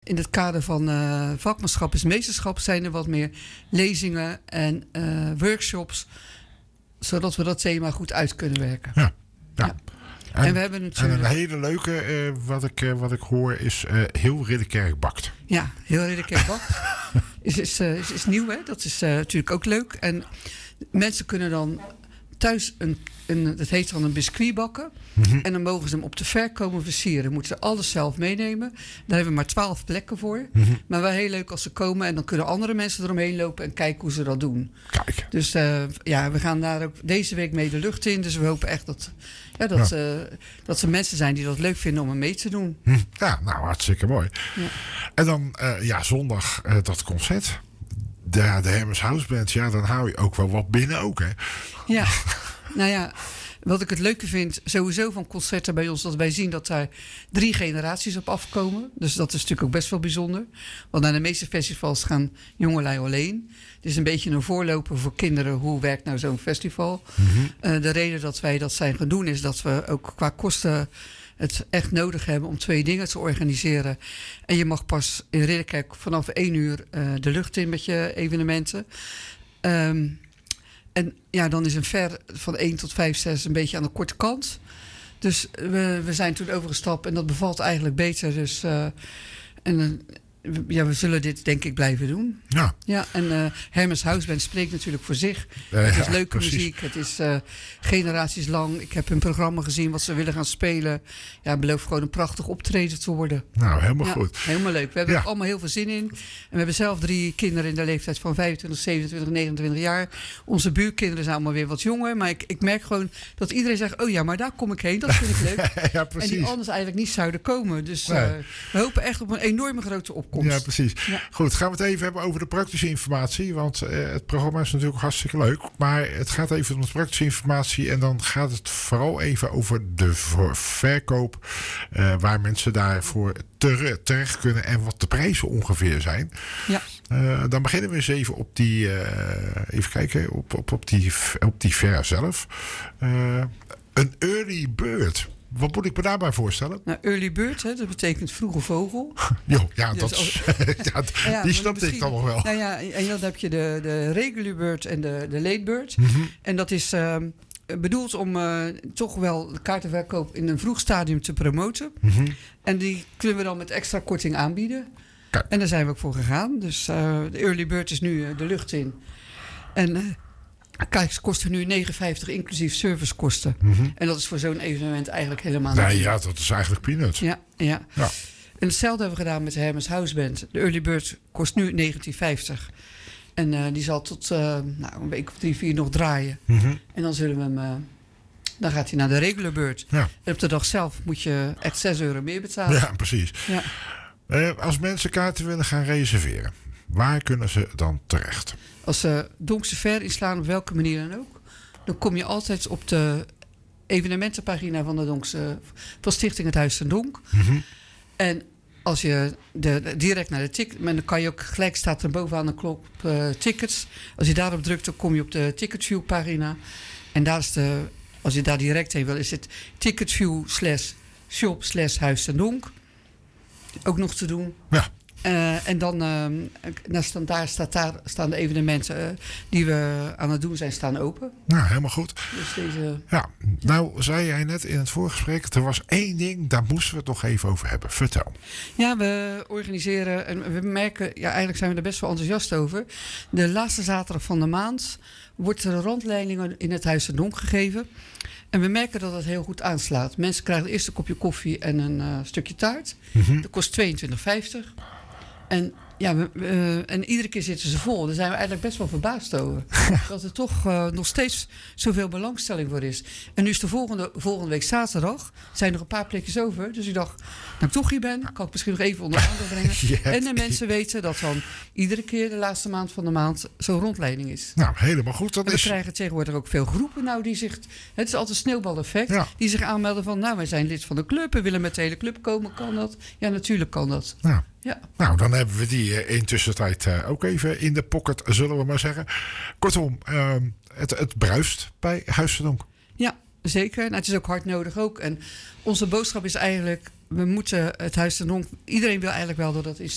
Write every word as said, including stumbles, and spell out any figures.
In het kader van uh, vakmanschap is meesterschap zijn er wat meer lezingen en uh, workshops, zodat we dat thema goed uit kunnen werken. Ja, ja. ja. En, en we hebben natuurlijk... En een hele leuke, uh, wat, ik, uh, wat ik hoor, is uh, heel Ridderkerk bakt. Ja, heel Ridderkerk bakt. is, is, uh, is, is nieuw, hè? Dat is uh, natuurlijk ook leuk. En mensen kunnen dan thuis een, een dat heet dan een biscuit bakken. Mm-hmm. En dan mogen ze hem op de ver komen versieren. Moeten ze alles zelf meenemen. Daar hebben we maar twaalf plekken voor. Mm-hmm. Maar wel heel leuk als ze komen. En dan kunnen andere mensen eromheen lopen en kijken hoe ze dat doen. Kijk. Dus uh, ja, we gaan daar ook deze week mee de lucht in. Dus we hopen echt dat, ja, dat, ja. Uh, dat er mensen zijn die dat leuk vinden om er mee te doen. Hm. Ja, nou hartstikke mooi. Ja. En dan uh, ja, zondag uh, dat concert. De, de Hermes House Band, ja, dan hou je ook wel wat binnen ook, hè? Ja, nou ja, wat ik het leuke vind sowieso van concerten bij ons, dat wij zien dat daar drie generaties op afkomen. Dus dat is natuurlijk ook best wel bijzonder. Want naar de meeste festivals gaan jongelui alleen. Het is een beetje een voorloper voor kinderen. Hoe werkt nou zo'n festival? Mm-hmm. Uh, de reden dat wij dat zijn gaan doen is dat we ook qua kosten het echt nodig hebben om twee dingen te organiseren. En je mag pas in Ridderkerk vanaf één uur uh, de lucht in met je evenementen. Um, en ja, dan is een ver van één tot vijf, zes een beetje aan de korte kant. Dus we, we zijn toen overgestapt en dat bevalt eigenlijk beter. Dus uh, en, uh, ja, we zullen dit denk ik blijven doen. Ja. Ja, en uh, Hermes House Band spreekt natuurlijk voor zich. Uh, het is ja, leuke precies. muziek. Het is uh, generaties lang. Ik heb hun programma gezien wat ze willen gaan spelen. Ja, het belooft gewoon een prachtig optreden te worden. Nou, helemaal ja, goed. Helemaal leuk. We hebben ja. er allemaal heel veel zin in. En we hebben zelf drie kinderen in de leeftijd van vijfentwintig, zevenentwintig, negenentwintig jaar. Onze buurkinderen zijn allemaal weer wat jonger. Maar ik, ik merk gewoon dat iedereen zegt, oh ja, maar daar kom ik heen. Dat vind ik leuk. ja, precies. En die anders eigenlijk niet zouden komen. Dus nee. uh, we hopen echt op een enorme grote opkomst. Ja, precies. Ja. Goed, gaan we het even hebben over de praktische informatie. Want uh, het programma is natuurlijk hartstikke leuk. Maar het gaat even om de praktische informatie. En dan gaat het vooral even over de verkoop. Uh, waar mensen daarvoor ter, terecht kunnen. En wat de prijzen ongeveer zijn. Ja. Uh, dan beginnen we eens even op die... Uh, even kijken. Op, op, op, die, op die fair zelf. Uh, een early bird. Wat moet ik me daarbij voorstellen? Nou, early bird, hè, dat betekent vroege vogel. Jo, ja, dus dat, als, ja, ja, die snapte ik dan nog wel. Nou ja, en dan heb je de, de regular bird en de, de late bird. Mm-hmm. En dat is uh, bedoeld om uh, toch wel de kaartenverkoop in een vroeg stadium te promoten. Mm-hmm. En die kunnen we dan met extra korting aanbieden. Kijk. En daar zijn we ook voor gegaan. Dus uh, de early bird is nu uh, de lucht in. En... Uh, Kijk, ze kosten nu negen vijftig inclusief servicekosten. Mm-hmm. En dat is voor zo'n evenement eigenlijk helemaal niet. Nee, ja, dat is eigenlijk peanuts. Ja, ja. ja. En hetzelfde hebben we gedaan met de Hermes House Band. De Early Bird kost nu negentien vijftig. En uh, die zal tot uh, nou, een week of drie, vier nog draaien. Mm-hmm. En dan zullen we hem... Uh, dan gaat hij naar de regular bird. Ja. En op de dag zelf moet je echt zes euro meer betalen. Ja, precies. Ja. Uh, als mensen kaarten willen gaan reserveren, waar kunnen ze dan terecht? Als ze Donkse Ver inslaan, op welke manier dan ook, dan kom je altijd op de evenementenpagina van de Donkse, van Stichting Het Huis ten Donk. Mm-hmm. En als je de, de, direct naar de ticket, maar dan kan je ook gelijk, staat er bovenaan de klop uh, tickets. Als je daarop drukt, dan kom je op de Ticketview pagina. En daar is de, als je daar direct heen wil, is het Ticketview slash shop slash Huis ten Donk. Ook nog te doen. Ja. Uh, en dan uh, staan, daar, staat, daar staan de evenementen uh, die we aan het doen zijn, staan open. Nou, helemaal goed. Dus deze... Ja, nou zei jij net in het voorgesprek, er was één ding, daar moesten we het nog even over hebben. Vertel. Ja, we organiseren, en we merken, ja, eigenlijk zijn we er best wel enthousiast over. De laatste zaterdag van de maand wordt er rondleidingen in het Huis ten Donk gegeven. En we merken dat dat heel goed aanslaat. Mensen krijgen eerst een kopje koffie en een uh, stukje taart. Mm-hmm. Dat kost tweeëntwintig vijftig. En, ja, we, uh, en iedere keer zitten ze vol. Daar zijn we eigenlijk best wel verbaasd over. Dat er toch uh, nog steeds zoveel belangstelling voor is. En nu is de volgende, volgende week zaterdag. Zijn er nog een paar plekjes over. Dus ik dacht, nou ik toch hier ben, kan ik misschien nog even onder aandacht brengen. Yeah. En de mensen weten dat dan iedere keer de laatste maand van de maand zo'n rondleiding is. Nou, helemaal goed. Dat en we is... krijgen tegenwoordig ook veel groepen nou die zich... Het is altijd een sneeuwbaleffect. Ja. Die zich aanmelden van, nou wij zijn lid van de club. We willen met de hele club komen. Kan dat? Ja, natuurlijk kan dat. Ja. Ja. Nou, dan hebben we die in tussentijd uh, ook even in de pocket, zullen we maar zeggen. Kortom, uh, het, het bruist bij Huis ten Donk. Ja, zeker. Nou, het is ook hard nodig ook. En onze boodschap is eigenlijk, we moeten het Huis ten Donk... Iedereen wil eigenlijk wel dat dat is